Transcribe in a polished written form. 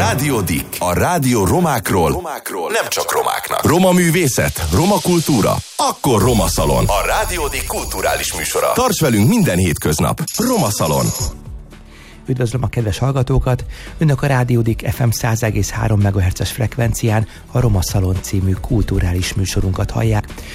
Rádió Dick. A rádió romákról, nem csak romáknak. Roma művészet, roma kultúra, akkor Roma Szalon. A Rádió Dick kulturális műsora. Tarts velünk minden hétköznap. Roma Szalon. Üdvözlöm a kedves hallgatókat! Önök a Rádió Dick FM 100,3 MHz-es frekvencián a Roma Szalon című kulturális műsorunkat hallják,